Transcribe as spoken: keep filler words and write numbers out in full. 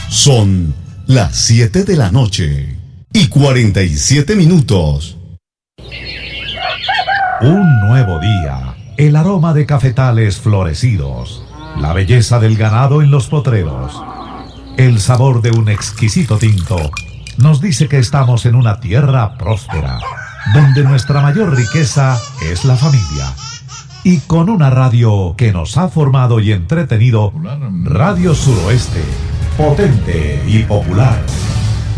Son las siete de la noche y cuarenta y siete minutos. Un nuevo día, el aroma de cafetales florecidos, la belleza del ganado en los potreros, el sabor de un exquisito tinto, nos dice que estamos en una tierra próspera, donde nuestra mayor riqueza es la familia. Y con una radio que nos ha formado y entretenido, Radio Suroeste, potente y popular.